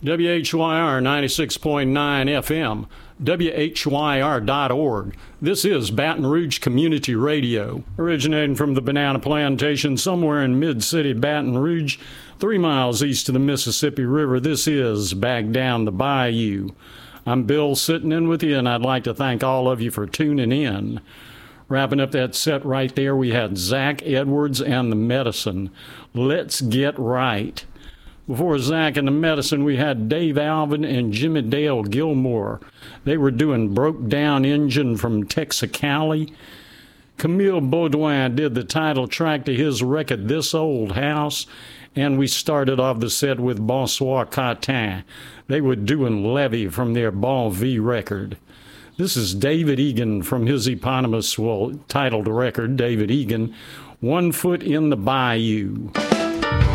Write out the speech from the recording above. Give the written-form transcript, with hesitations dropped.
WHYR 96.9 FM, WHYR.org. This is Baton Rouge Community Radio, originating from the Banana Plantation somewhere in mid-city Baton Rouge, 3 miles east of the Mississippi River. This is Back Down the Bayou. I'm Bill sitting in with you, and I'd like to thank all of you for tuning in. Wrapping up that set right there, we had Zach Edwards and the Medicine. Let's Get Right. Before Zach and the Medicine, we had Dave Alvin and Jimmy Dale Gilmore. They were doing Broke Down Engine from Texicali. Camille Baudouin did the title track to his record, This Old House. And we started off the set with Bonsoir Cartin. They were doing Levy from their Bon V record. This is David Egan from his eponymous, titled record, David Egan, One Foot in the Bayou.